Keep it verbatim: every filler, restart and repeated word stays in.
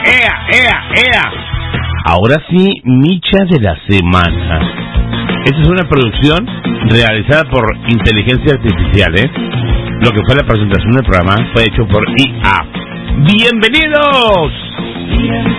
ea, ea, ea. Ahora sí, Micha de la semana. Esta es una producción realizada por inteligencia artificial, ¿eh? Lo que fue la presentación del programa fue hecho por I A. ¡Bienvenidos!